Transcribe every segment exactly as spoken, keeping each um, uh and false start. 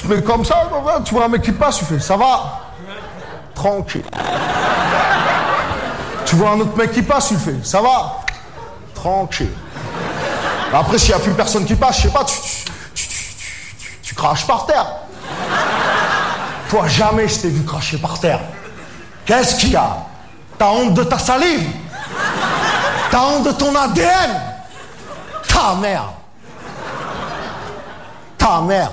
te mets comme ça, tu vois un mec qui passe, tu fais, ça va? Tranquille. Tu vois un autre mec qui passe, tu fais, ça va? Tranquille. Après, s'il n'y a plus personne qui passe, je sais pas, tu, tu, tu, tu, tu, tu craches par terre. Toi, jamais je t'ai vu cracher par terre. Qu'est-ce qu'il y a? T'as honte de ta salive? T'as honte de ton A D N? Ta mère. Ta mère.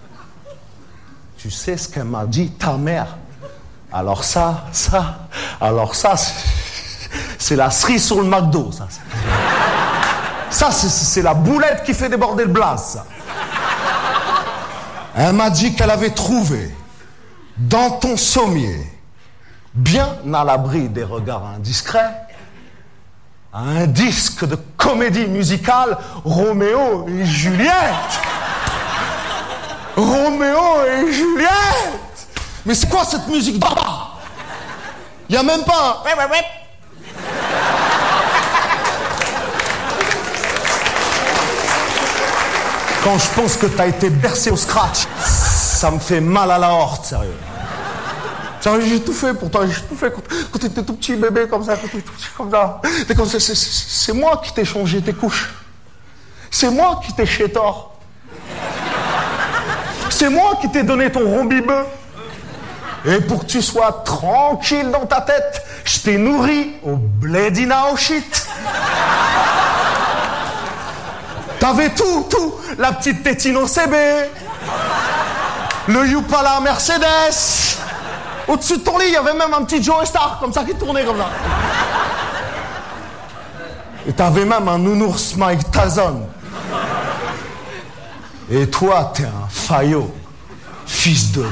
Tu sais ce qu'elle m'a dit, ta mère? Alors ça, ça, alors ça, c'est, c'est la cerise sur le McDo, ça. Ça, c'est, c'est la boulette qui fait déborder le blaze, ça. Elle m'a dit qu'elle avait trouvé, dans ton sommier, bien à l'abri des regards indiscrets, un disque de comédie musicale, Roméo et Juliette. Roméo et Juliette. Mais c'est quoi cette musique d'Abba? Il n'y a même pas un... Quand je pense que t'as été bercé au scratch, ça me fait mal à la horte, sérieux. Sérieux, j'ai tout fait pour toi, j'ai tout fait quand, quand t'étais tout petit bébé comme ça, quand t'étais tout petit comme ça. C'est, comme ça, c'est, c'est, c'est moi qui t'ai changé tes couches. C'est moi qui t'ai chétor. C'est moi qui t'ai donné ton rombibeux. Et pour que tu sois tranquille dans ta tête, je t'ai nourri au blédina au shit. T'avais tout, tout. La petite tétine au C B, le Yupala Mercedes. Au-dessus de ton lit, il y avait même un petit Joe Star, comme ça, qui tournait comme ça. Et t'avais même un nounours Mike Tyson. Et toi, t'es un faillot. Fils de...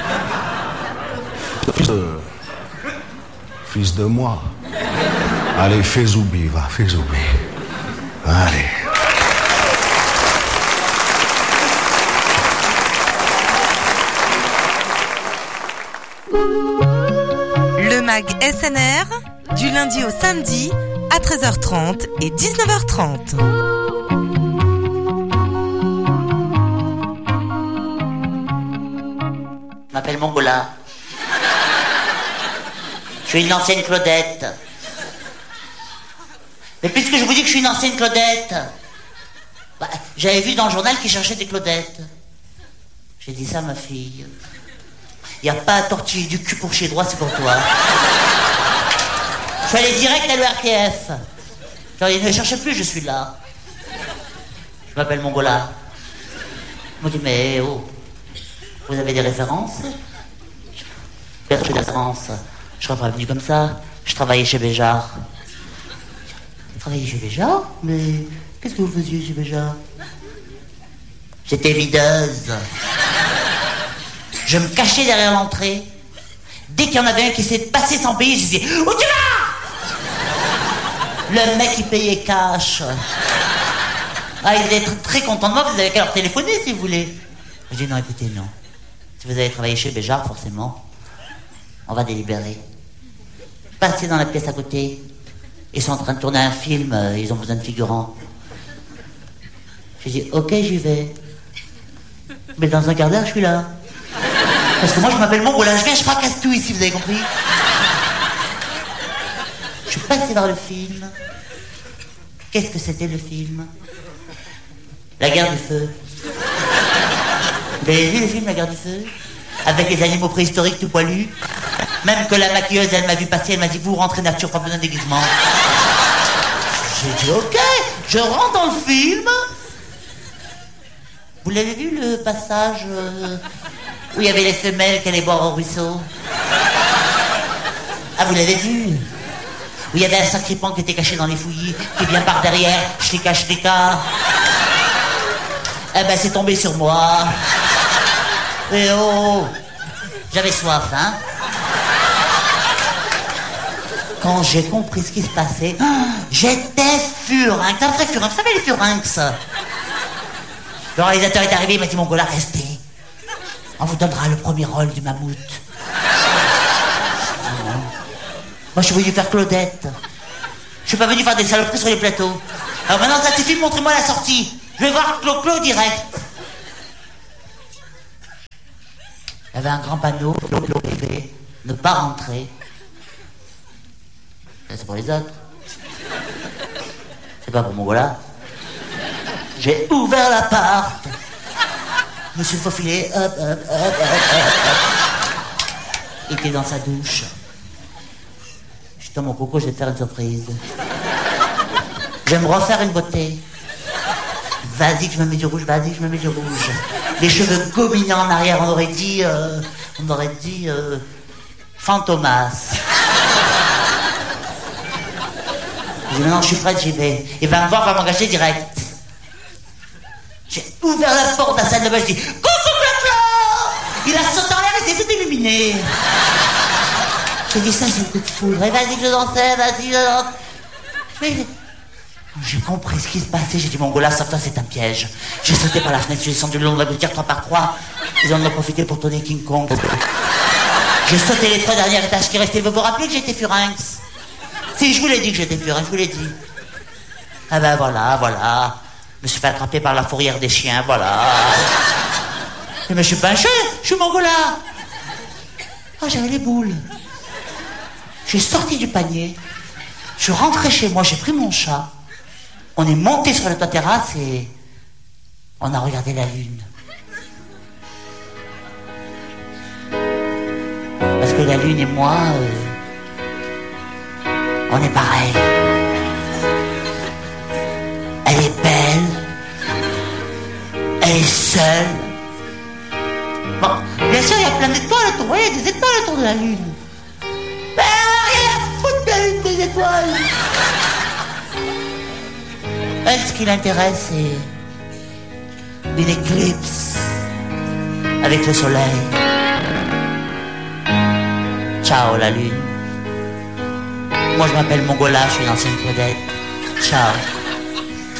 Fils de... Fils de moi. Allez, fais zoubi, va, fais zoubi. Allez. Le mag S N R, du lundi au samedi, à treize heures trente et dix-neuf heures trente. Je m'appelle Mongola. Je suis une ancienne Claudette. Mais puisque je vous dis que je suis une ancienne Claudette, bah, j'avais vu dans le journal qu'ils cherchaient des Claudettes. J'ai dit ça à ma fille. Il n'y a pas à tortiller du cul pour chez droit, c'est pour toi. Je suis allé direct à l'E R T F. Je leur ai dit, ne cherchez plus, je suis là. Je m'appelle Mongola. Ils m'ont dit, mais oh, vous avez des références? Je suis de la France. Je serais pas venu comme ça. Je travaillais chez Béjart. Vous travaillez chez Béjart? Mais qu'est-ce que vous faisiez chez Béjart? J'étais videuse. Je me cachais derrière l'entrée. Dès qu'il y en avait un qui s'est passé sans payer, je disais « Où tu vas ?» Le mec, il payait cash. Ah, il devait être très content de moi, vous avez qu'à leur téléphoner si vous voulez. Je dis « Non, écoutez, non. Si vous avez travaillé chez Béjart, forcément, on va délibérer. Passez dans la pièce à côté. Ils sont en train de tourner un film, ils ont besoin de figurants. » J'ai dit « Ok, j'y vais. Mais dans un quart d'heure, je suis là. » Parce que moi, je m'appelle Mongola, je viens, je fracasse tout ici, vous avez compris? Je suis passé voir le film. Qu'est-ce que c'était le film? La guerre du feu. Vous avez vu le film La guerre du feu? Avec les animaux préhistoriques tout poilus. Même que la maquilleuse, elle m'a vu passer, elle m'a dit, vous rentrez nature, pas besoin de déguisement. J'ai dit, ok, je rentre dans le film. Vous l'avez vu, le passage... Euh... où il y avait les femelles qui allaient boire au ruisseau? Ah, vous l'avez vu? Où il y avait un sacripant qui était caché dans les fouillis, qui vient par derrière, je les cache les cas. Eh ben, c'est tombé sur moi. Et oh, j'avais soif, hein? Quand j'ai compris ce qui se passait, j'étais furinx, un vrai furinx. Vous savez les furinx? Le réalisateur est arrivé, il m'a dit, Mongola, restez. On vous donnera le premier rôle du mammouth. Moi, je suis venu faire Claudette. Je suis pas venu faire des saloperies sur les plateaux. Alors maintenant, ça suffit, montrez-moi la sortie. Je vais voir Clo-Clo direct. Il y avait un grand panneau, l'eau privée, ne pas rentrer. Ça, c'est pour les autres. C'est pas pour Mongola. J'ai ouvert l'appart. Je me suis faufilé, hop, hop, hop, hop, hop. Il était dans sa douche. Je dis, dans mon coco, je vais te faire une surprise. Je vais me refaire une beauté. Vas-y que je me mets du rouge, vas-y que je me mets du rouge. Les cheveux gominés en arrière, on aurait dit... Euh, on aurait dit... Euh, Fantomas. Je dis, maintenant je suis prête, j'y vais. Il va me voir, va m'engager direct. J'ai ouvert la porte de la salle de bain, je dis, coucou Claude. Il a sauté en l'air et s'est tout illuminé. J'ai dit, ça c'est le coup de foudre. Et vas-y que je dansais, vas-y, je danse. Mais... J'ai compris ce qui se passait, j'ai dit, Mongola, sors-toi, c'est un piège. J'ai sauté par la fenêtre, j'ai descendu le long de la gouttière, trois par trois. Ils en ont profité pour tourner King Kong. J'ai sauté les trois derniers étages qui restaient. Vous vous rappelez que j'étais Furinx? Si, je vous l'ai dit que j'étais Furinx, je vous l'ai dit. Ah ben voilà, voilà. Je me suis fait attraper par la fourrière des chiens, voilà. Mais je suis pas un chien, je suis Mongola. Ah, j'avais les boules. J'ai sorti du panier. Je suis rentré chez moi, j'ai pris mon chat. On est monté sur la toit terrasse et on a regardé la lune. Parce que la lune et moi, euh, on est pareil. Elle est belle. Elle est seule. Bon, bien sûr, il y a plein d'étoiles autour. Vous voyez, il y a des étoiles autour de la lune. Mais rien à foutre de la lune, des étoiles. Elle, ce qui l'intéresse, c'est une éclipse avec le soleil. Ciao, la lune. Moi, je m'appelle Mongola, je suis une ancienne vedette. Ciao.